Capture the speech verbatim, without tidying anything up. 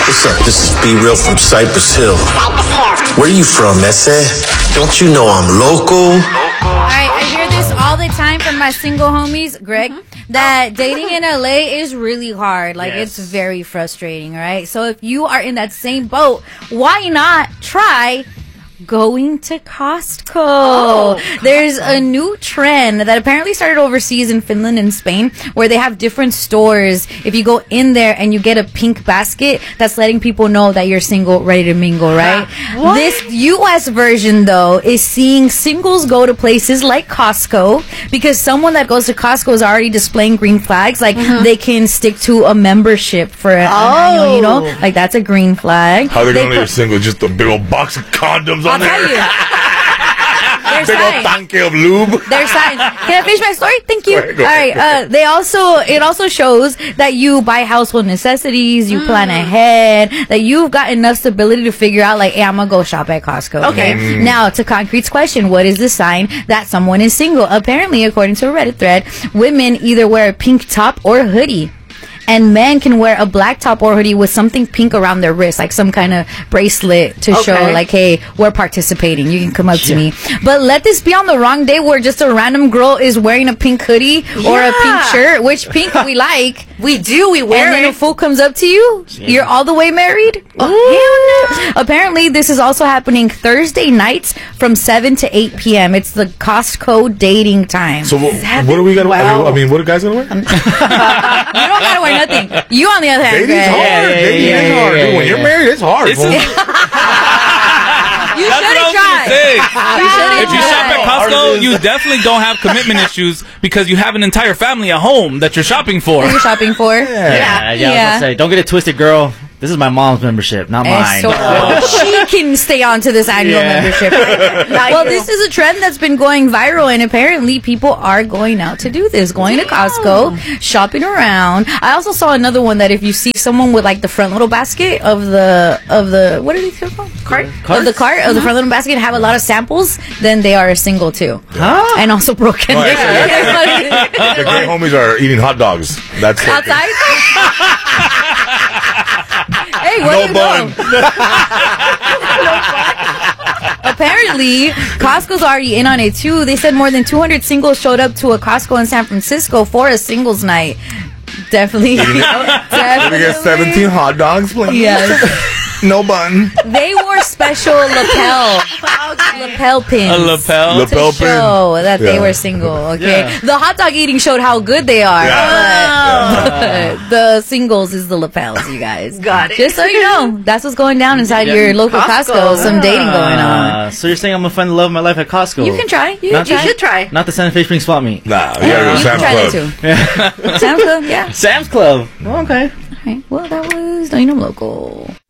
What's up? This is B Real from Cypress Hill. Where you from, Ese? Don't you know I'm local? Alright, I hear this all the time from my single homies, Greg, mm-hmm. that dating in L A is really hard. Like, yes. It's very frustrating, right? So if you are in that same boat, why not try going to Costco? Oh, There's a new trend that apparently started overseas in Finland and Spain, where they have different stores. If you go in there and you get a pink basket, that's letting people know that you're single, ready to mingle, right? What? This U S version, though, is seeing singles go to places like Costco, because someone that goes to Costco is already displaying green flags. Like, mm-hmm. they can stick to a membership for an oh. annual, you know? Like, that's a green flag. How are they, they going to know you're single? Just a big old box of condoms I'll tell you. There's big old tank of lube. There's signs. Can I finish my story? Thank you. Right, All right. Uh, they also it also shows that you buy household necessities, you mm. plan ahead, that you've got enough stability to figure out, like, hey, I'm gonna go shop at Costco. Okay. Mm. Now, to Concrete's question, what is the sign that someone is single? Apparently, according to a Reddit thread, women either wear a pink top or a hoodie. And men can wear a black top or hoodie with something pink around their wrist, like some kind of bracelet to okay. show, like, hey, we're participating. You can come up yeah. to me. But let this be on the wrong day where just a random girl is wearing a pink hoodie yeah. or a pink shirt, which pink we like. We do. We wear and it. And then a fool comes up to you. Yeah. You're all the way married. Oh, hell no. Apparently, this is also happening Thursday nights from seven to eight p.m. It's the Costco dating time. So what, what do we got to wear? Wow. I mean, what do guys got to wear? Um, you don't got to wear nothing. You, on the other hand, dating's hard. Yeah, yeah, Dating yeah, is yeah, hard. yeah, Dude, when yeah. you're married, it's hard. It's you That's should have tried. You if you shop at Costco, you definitely don't have commitment issues because you have an entire family at home that you're shopping for. You're shopping for? Yeah, yeah. yeah, yeah, I was gonna say, don't get it twisted, girl. This is my mom's membership, not mine. So she can stay on to this annual Yeah. membership. Well, this is a trend that's been going viral, and apparently people are going out to do this, going to Costco, shopping around. I also saw another one that if you see someone with, like, the front little basket of the of the what are these called? Cart of the cart of the front little basket, have a lot of samples, then they are a single too, Huh? and also broken. Right, so the great homies are eating hot dogs. That's outside. Hey, where no you bun. Apparently, Costco's already in on it too. They said more than two hundred singles showed up to a Costco in San Francisco for a singles night. Definitely. Definitely. We get seventeen hot dogs, please. Yes. No bun. They wore special lapel lapel pins. A lapel? To Lapel show pin. that Yeah. they were single. Okay. Yeah. The hot dog eating showed how good they are. Yeah. But Yeah. the singles is the lapels, you guys. Got it. Just so you know, that's what's going down inside Yeah. your local Costco. Costco. Some dating going on. Uh, so you're saying I'm gonna find the love of my life at Costco? You can try. You, Not can You try. should try. Not the Santa Fe Spring swap meet. Nah, we gotta go to You can Sam's try that Club. too. Sam's Club, yeah. Sam's Club. Oh, okay. All right. Well, that was Dynam Local.